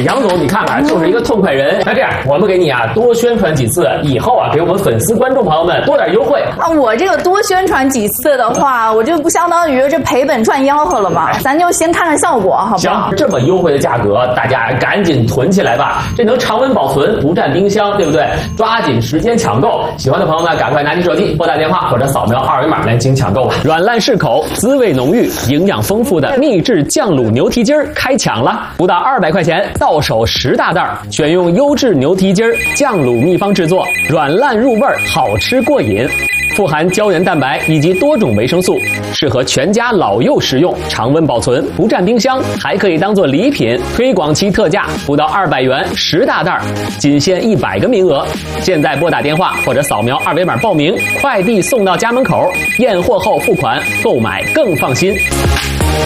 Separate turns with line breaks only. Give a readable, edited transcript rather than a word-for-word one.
杨总，你看看，就是一个痛快人。那这样，我们给你啊多宣传几次，以后啊给我们粉丝观众朋友们多点优惠
啊。我这个多宣传几次的话，我就不相当于这赔本赚吆喝了吗？咱就先看看效果，好不好？
行，这么优惠的价格，大家赶紧囤起来吧，这能常温保存，不占冰箱，对不对？抓紧时间抢购，喜欢的朋友们赶快拿起手机拨打电话或者扫描二维码来进行抢购吧。软烂适口，滋味浓郁，营养丰富的秘制酱卤牛蹄筋开抢了，不到200块钱，到手10大袋，选用优质牛蹄筋酱卤秘方制作，软烂入味，好吃过瘾。富含胶原蛋白以及多种维生素，适合全家老幼食用，常温保存，不占冰箱，还可以当做礼品。推广期特价不到200元10大袋，仅限100个名额。现在拨打电话或者扫描二维码报名，快递送到家门口，验货后付款，购买更放心。